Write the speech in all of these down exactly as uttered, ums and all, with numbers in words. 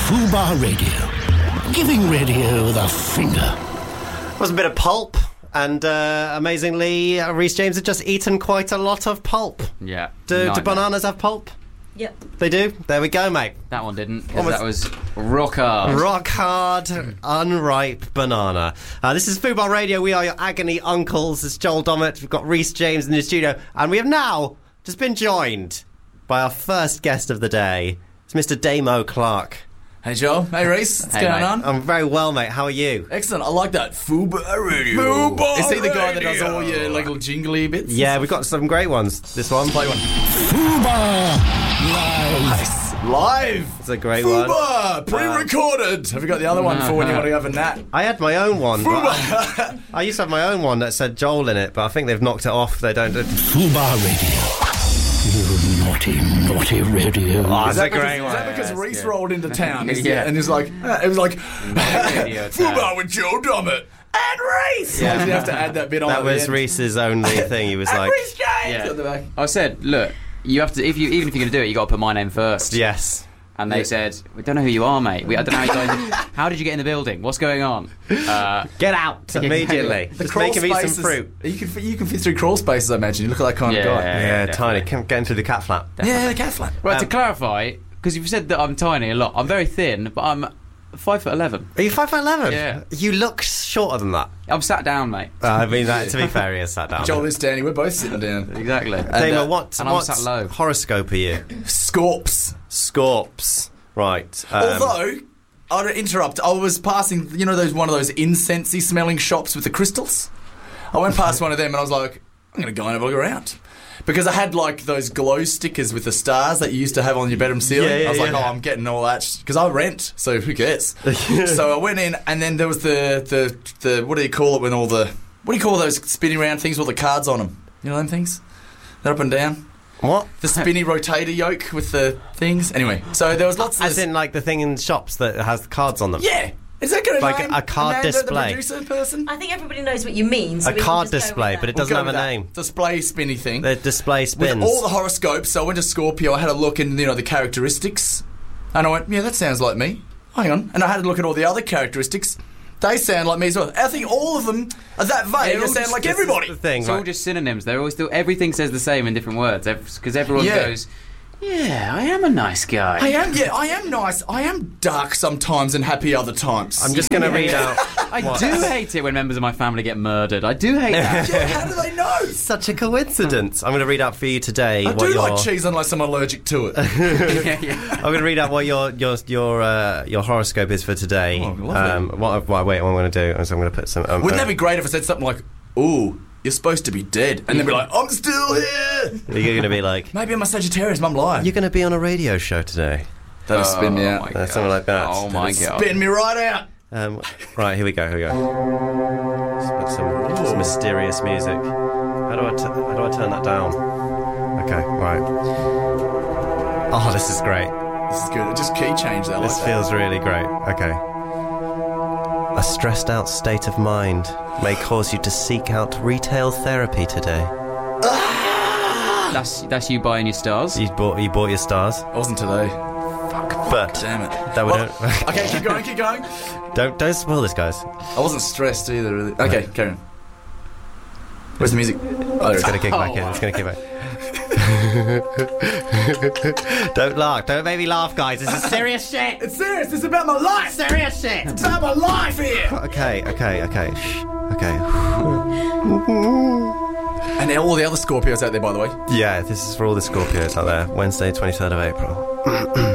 Fubar Radio. Giving radio the finger. Was a bit of pulp, and uh, amazingly, uh, Rhys James had just eaten quite a lot of pulp. Yeah. Do, do bananas have pulp? Yep. They do? There we go, mate. That one didn't, What because was- that was rock hard. Rock hard, unripe banana. Uh, this is Fubar Radio. We are your agony uncles. It's Joel Dommett. We've got Rhys James in the studio, and we have now just been joined by our first guest of the day. It's Mister Damo Clark. Hey Joel, hey Rhys, what's Hey, going mate. on? I'm very well, mate. How are you? Excellent, I like that. Fubar Radio. Fubar Is he the guy that Radio. does all your little jingly bits? Yeah, we've got some great ones. This one. Play one. Fubar Live. Nice. Live. It's a great one. Fubar, pre-recorded. Have you got the other one for when you want to have a nap? I had my own one. But I, I used to have my own one that said Joel in it, but I think they've knocked it off. They don't do... Fubar Radio. You naughty, naughty radio. Oh, Is that's a that, because, great is one. that because that's Rhys good. rolled into town? Is Yeah. it? And he's like, uh, it was like, Radio Fubar town. with Joel Dommett and Rhys. Yeah, did you have to add that bit on? That at the was end? Rhys's only thing. He was And like... Rhys James Yeah. at the back. I said, look, you have to, if you, even if you're going to do it, you got to put my name first. Yes. And they said, we don't know who you are, mate. We, I don't know how you guys... How did you get in the building? What's going on? Uh, Get out immediately. The Just crawl make him eat some spaces- fruit. You can fit- you can fit through crawl spaces, I imagine. You look like that kind Yeah, of guy. yeah, Yeah, definitely. tiny. Come get into the cat flap. Yeah, the cat flap. Right, to Um, clarify, because you've said that I'm tiny a lot. I'm very thin, but I'm five foot eleven. Are you five foot eleven? Yeah. You look shorter than that. I'm sat down, mate. Uh, I mean, that, to be fair, he is sat down. Joel is standing. We're both sitting down. Exactly. Damo, uh, what, and I'm what sat low. horoscope are you? Scorps. Scorps. Right. Um, Although, I'd interrupt. I was passing, you know, those one of those incensey smelling shops with the crystals. I went past one of them and I was like, I'm going to go and have a look around. Because I had like those glow stickers with the stars that you used to have on your bedroom ceiling. Yeah, yeah, I was like, yeah. oh, I'm getting all that because I rent, so who cares? So I went in, and then there was the, the the what do you call it when all the what do you call those spinning round things with all the cards on them? You know them things? They're up and down. What? The spinny rotator yoke with the things. Anyway, so there was lots of As in, like, the thing in shops that has cards on them? yeah. Is that going to Like name a card Amanda, display. The producer person? I think everybody knows what you mean. So A we can card just go with display, that. but it We'll doesn't go have a with that. name. Display spinny thing. The display With spins. all the horoscopes, so I went to Scorpio, I had a look in, you know, the characteristics, and I went, yeah, that sounds like me. Hang on. And I had a look at all the other characteristics. They sound like me as well. I think all of them are that vague. They all sound just- like This is everybody. the thing, It's right? all just synonyms. They're all still... Everything says the same in different words. Because everyone Yeah. goes, yeah, I am a nice guy. I am, yeah, I am nice. I am dark sometimes and happy other times. I'm just going to read out... I what? do hate it when members of my family get murdered. I do hate that. yeah, how do they know? Such a coincidence. I'm going to read out for you today I what do your... like cheese unless I'm allergic to it. yeah, yeah. I'm going to read out what your your your uh, your horoscope is for today. Oh, lovely. um, what, what, wait, what I'm going to do is I'm going to put some... Um, Wouldn't uh, that be great if I said something like, ooh, you're supposed to be dead? And they'd be like, I'm still here. You're going to be like... Maybe I'm a Sagittarius, I'm lying. You're going to be on a radio show today. That'll spin me Oh, out. my Uh, God. something like that. Oh, my God. Spin me right out. Um, right, here we go, here we go. Let's put some just mysterious music. How do I t- how do I turn that down? Okay, right. Oh, this is great. This is good. Just key change that. I This like that. feels really great. Okay. A stressed out state of mind may cause you to seek out retail therapy today. That's, that's you buying your stars. You bought you bought your stars, It wasn't today. but Damn it. that would Well, okay, keep going, keep going. don't don't spoil this, guys. I wasn't stressed either, really. Okay, carry on. Where's the music? Oh, It's gonna kick back in. It's gonna kick back. Don't laugh. Don't make me laugh, guys. This is serious shit. It's serious. This is about my life. Serious shit. It's about my life here. Okay, okay, okay. Shh. Okay. And all the other Scorpios out there, by the way. Yeah, this is for all the Scorpios out there. Wednesday, twenty-third of April.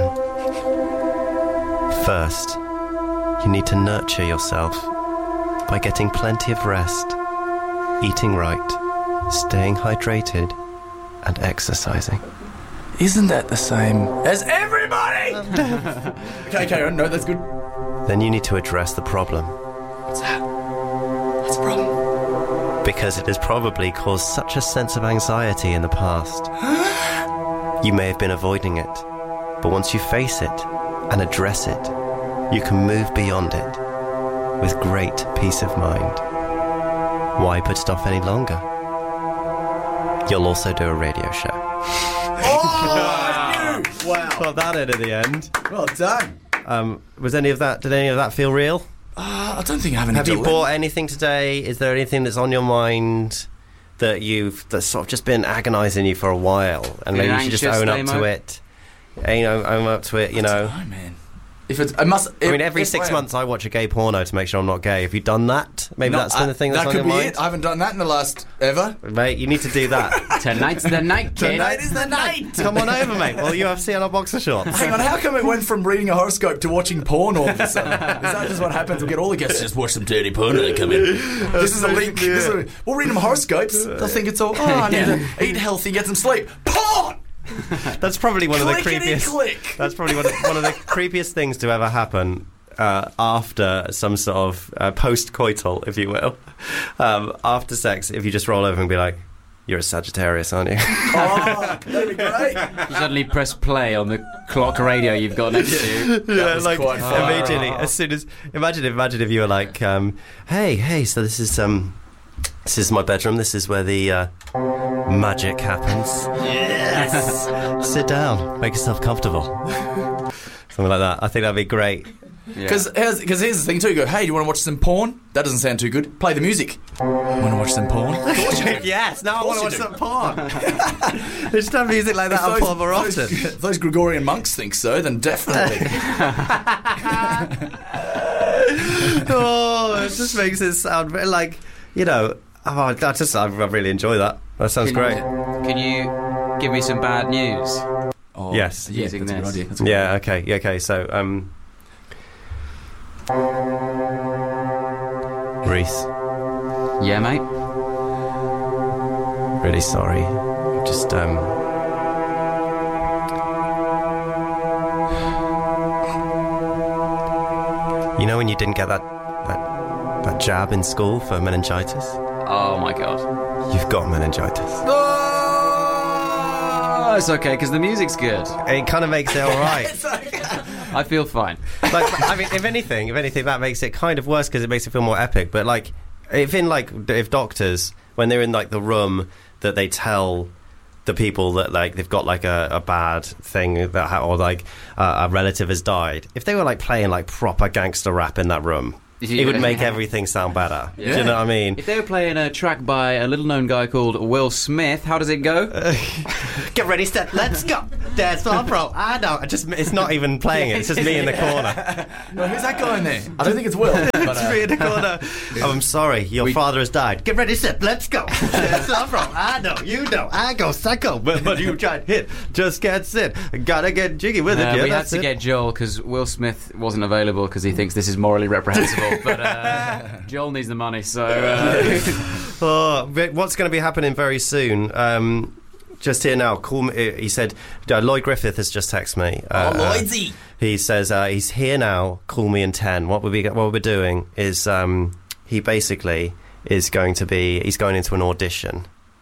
First, you need to nurture yourself by getting plenty of rest, eating right, staying hydrated, and exercising. Isn't that the same as everybody? Okay, carry on. No, that's good. Then you need to address the problem, What's that? What's the problem? because it has probably caused such a sense of anxiety in the past. You may have been avoiding it, but once you face it and address it, you can move beyond it with great peace of mind. Why put it off any longer? You'll also do a radio show. Oh, I knew. Wow. Got that in at the end. Well done. Um, was any of that? Did any of that feel real? Uh, I don't think I have any. Have you dilemma. bought anything today? Is there anything that's on your mind that you've that's sort of just been agonising you for a while, and Feeling maybe you should just anxious, own up Damo? to it? You know, own up to it. You know. Oh man. If it's, I must. I if- mean, every if six I am- months I watch a gay porno to make sure I'm not gay. Have you done that? Maybe No, that's been I- the thing that's that on could your be mind. it. I haven't done that in the last ever. Mate, you need to do that. Tonight's the night, kid. Tonight is the night. Come on over, mate. Well, U F C on our boxer shorts. Hang on, how come it went from reading a horoscope to watching porn all of a sudden? Is that just what happens? We'll get all the guests to just watch some dirty porn and they come in. This is a link. This is a, we'll read them horoscopes. They'll think it's all, oh, I need to eat healthy, get some sleep. Porn! That's probably one of the Clickety creepiest. click. That's probably one of, one of the creepiest things to ever happen. Uh, after some sort of uh, post-coital, if you will, um, after sex, if you just roll over and be like, "You're a Sagittarius, aren't you?" Oh, that'd be great. You suddenly press play on the clock radio you've got next to you. Yeah, was like quite far. immediately, as soon as imagine, imagine if you were like, um, "Hey, hey, so this is um, this is my bedroom. This is where the uh, magic happens. Yes, sit down, make yourself comfortable." Something like that. I think that'd be great. Because here's, 'cause here's the thing too. You go, hey, do you want to watch some porn? That doesn't sound too good. Play the music. Want to watch some porn? Yes, now I course want to you watch do. some porn. They just have music like that on Those- Paul often. those, if those Gregorian monks think so, then definitely. Oh, it just makes it sound very like, you know, oh, I just, I really enjoy that. That sounds Can great. You, can you give me some bad news? Oh, Yes. yeah, Using that's a good this. idea. That's a good Yeah, okay, yeah, okay, so, um... Reese, Yeah, mate. really sorry. Just, um... You know when you didn't get that, that, that jab in school for meningitis? Oh my god. You've got meningitis. Oh, it's okay because the music's good. It kind of makes it alright. I feel fine. Like, I mean, if anything, if anything, that makes it kind of worse because it makes it feel more epic. But like, if in like, if doctors, when they're in like the room that they tell the people that like they've got like a, a bad thing that ha- or like uh, a relative has died, if they were like playing like proper gangster rap in that room, it would make everything sound better. Yeah. Do you know what I mean? If they were playing a track by a little-known guy called Will Smith, how does it go? Get ready, set, let's go. Dance floor, bro. I know. I just, it's not even playing it. It's just me in the corner. Well, who's that guy in there? I don't think it's Will. But, It's uh, me in the corner. Oh, I'm sorry. Your We- father has died. Get ready, set. Let's go. Dance floor, bro. I know. You know. I go psycho. But, but you try to hit. Just can't sit. Gotta get jiggy with Uh, it. Yeah, we had that's to it. get Joel because Will Smith wasn't available because he thinks this is morally reprehensible. But uh, Joel needs the money, so uh, Oh, but what's going to be happening very soon? Um, just here now. Call me. He said uh, Lloyd Griffith has just texted me. Uh, oh, Lloydsy. uh, he says uh, he's here now. Call me in ten. What we'll be what we're doing is um, he basically is going to be he's going into an audition,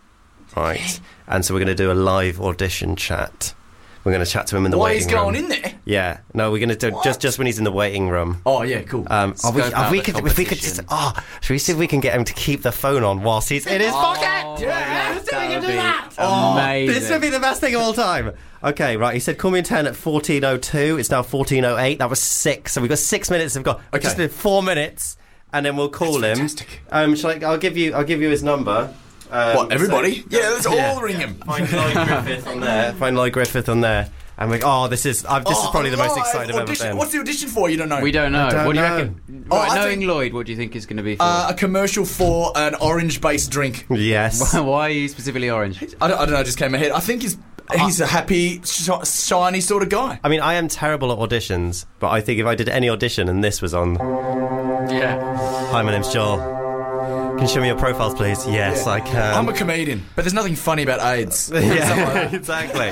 right? And so we're going to do a live audition chat. We're going to chat to him in the Why waiting he's going room. in there? Yeah. No, we're going to do What? just just when he's in the waiting room. Oh, yeah, cool. Um, oh, we, Scope oh, out we the could, if we could just, competition. oh, should we see if we can get him to keep the phone on whilst he's in his pocket? Oh, Yeah, my let's see God, if we can that do would be that. Amazing. This would be the best thing of all time. Okay, right. He said call me in ten at fourteen oh two. It's now fourteen oh eight. That was six. So we've got six minutes. We've got Okay. just did four minutes, and then we'll call That's him. fantastic. Um, shall I? I'll give you. I'll give you his number. Um, What, everybody? so- yeah, let's Yeah. all ring him. Find Lloyd Griffith on there. Find Lloyd Griffith on there. And we. Oh, this is. I've, this is Oh, probably the most live excited I've ever audition. been. What's the audition for? You don't know. We don't know. don't what do you know. reckon? Oh, right, I knowing think- Lloyd, what do you think is going to be for? Uh, a commercial for an orange-based drink. Yes. Why are you specifically orange? I don't, I don't know. It just came in my head. I think he's he's a happy, sh- shiny sort of guy. I mean, I am terrible at auditions, but I think if I did any audition and this was on, Yeah. hi, my name's Joel. Can you show me your profiles, please? Yes, I can. I'm a comedian, but there's nothing funny about AIDS. Yeah, exactly.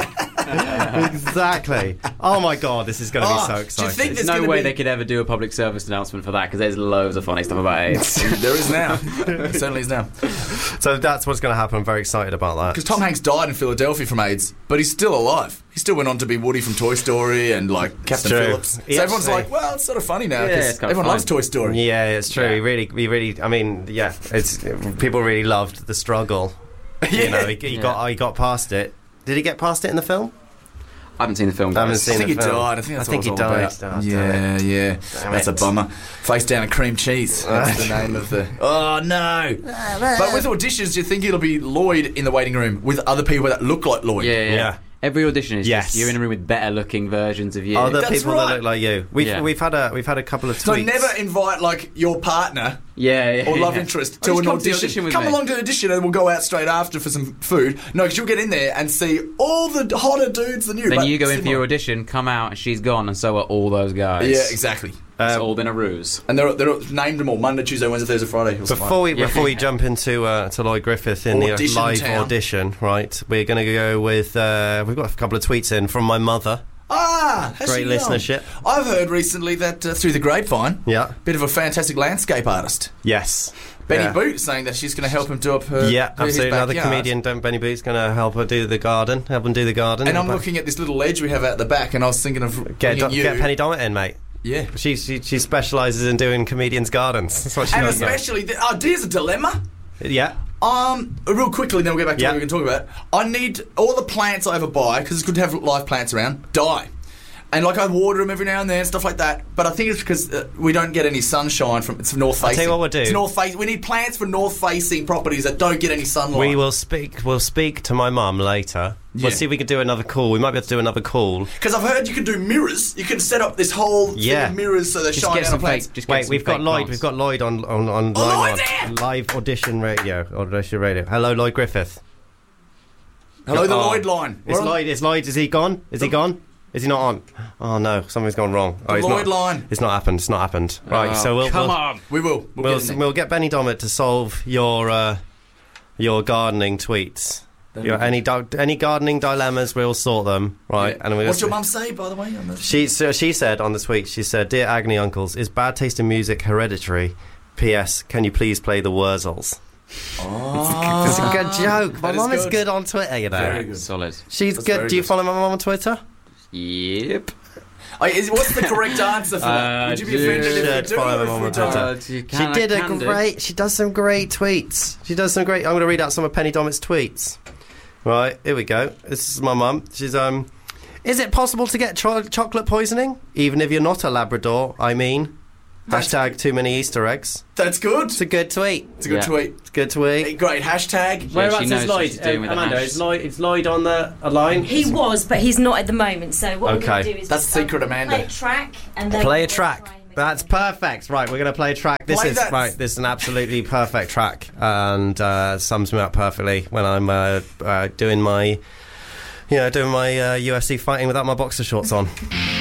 Exactly. Oh my god, this is going to be Oh, so do you exciting. think There's There's no gonna way be- they could ever do a public service announcement for that because there's loads of funny stuff about AIDS. There is now. There certainly is now. So that's what's going to happen. I'm very excited about that. Because Tom Hanks died in Philadelphia from AIDS, but he's still alive. He still went on to be Woody from Toy Story and like Captain true. Phillips. He so everyone's actually- like, well, it's sort of funny now Yeah, because it's kind of everyone fun. loves Toy Story. Yeah, it's true. Yeah. He really, he really. I mean, yeah, it's people really loved the struggle. You know, he, he Yeah. got he got past it. Did he get past it in the film? I haven't seen the film. I haven't guys. seen I think the he film. died. I think that's I think what he it's all died. about. Oh, yeah, damn yeah. Damn That's it. a bummer. Face down and cream cheese. That's the name of the. Oh no! But with auditions, do you think it'll be Lloyd in the waiting room with other people that look like Lloyd? Yeah, yeah. Yeah. Every audition is Yes. just you're in a room with better looking versions of you. Other That's people right. that look like you. We've Yeah. we've had a we've had a couple of tweets. So never invite like your partner yeah, yeah, or love yeah. interest Oh, to just an come to the audition. audition with Come me. along to the audition and we'll go out straight after for some food. No, because you'll get in there and see all the hotter dudes than you. Then but you go in for similar. your audition, come out, and she's gone, and so are all those guys. Yeah, exactly. It's Um, all been a ruse. And they're, they're named them all Monday, Tuesday, Wednesday, Thursday, Friday. or something Before we Yeah. before we jump into uh, to Lloyd Griffith in Audition the live town. audition, right? We're going to go with uh, we've got a couple of tweets in from my mother. Ah, how's Great she going? listenership. I've heard recently that uh, through the grapevine, Yeah. bit of a fantastic landscape artist. Yes. Benny yeah. Boot saying that she's going to help him do up her. Yeah, do his absolutely. Another backyard. comedian, Don't Benny Boots, going to help her do the garden. Help him do the garden. And I'm But looking at this little ledge we have out the back, and I was thinking of get bringing Do- you. get Penny Dommett in, mate. Yeah. She she, she specialises in doing comedians' gardens. That's what she And does. mate. especially, the, oh, here's a dilemma. Yeah. Um, real quickly, then we'll get back to Yeah. what we can talk about. I need all the plants I ever buy, because it's good to have live plants around, die. And like I water them every now and then and stuff like that. But I think it's because uh, we don't get any sunshine from it's north facing. I'll tell you what we'll do. It's north facing. We need plants for north facing properties that don't get any sunlight. We will speak. We'll speak to my mum later. Yeah. We'll see if we can do another call. We might be able to do another call. Because I've heard you can do mirrors. You can set up this whole Yeah. thing of mirrors so they Just shine get down some on plants. fake. Just get Wait, some we've got fake Lloyd. plants. We've got Lloyd on on on Oh, line Lloyd's on- here! live audition radio. Audition radio. Hello, Lloyd Griffith. Hello, the Oh. Lloyd line. Is We're on Lloyd? Is Lloyd? Is he gone? Is he gone? Is he not on? Oh no, something's gone wrong. Oh, the he's Lloyd not. line. It's not happened. It's not happened. Right. Oh, so we'll come we'll, on. We will. We'll, we'll, get in there. we'll get Benny Dommett to solve your uh, your gardening tweets. That'd Your, be any di- any gardening dilemmas, we'll sort them. Right. Yeah. And we'll What's your mum say, by the way? On the... She so she said on the tweet. She said, "Dear Agony Uncles, is bad taste in music hereditary? P S. Can you please play the Wurzels?" Oh. It's a good joke. My That is mum is good. good on Twitter, you know. Very good. Solid. She's That's good. very Do you good. follow my mum on Twitter? Yep. Oh, is, what's the correct answer for that? Uh, Would you be do- offended if Should you do follow or my mum on if you don't? Twitter. Uh, you She can- I did a can do. great. She does some great tweets. She does some great. I'm going to read out some of Penny Dommett's tweets. Right, here we go. This is my mum. She's um. Is it possible to get cho- chocolate poisoning, even if you're not a Labrador? I mean, That's- hashtag too many Easter eggs. That's good. It's a good tweet. It's a good Yeah. tweet. It's a good tweet. Hey, great. Hashtag. Yeah, she knows what she's doing with the Amanda, hash. is Lloyd, is Lloyd on the a line? He was, but he's not at the moment. So what Okay. we're going to do is That's just, um, secret, Amanda. Play a track and then Play a we'll track. try and make That's it. perfect. Right, we're going to play a track. This Play is that. right. This is an absolutely perfect track, and uh, sums me up perfectly when I'm uh, uh, doing my, you know, doing my uh, U F C fighting without my boxer shorts on.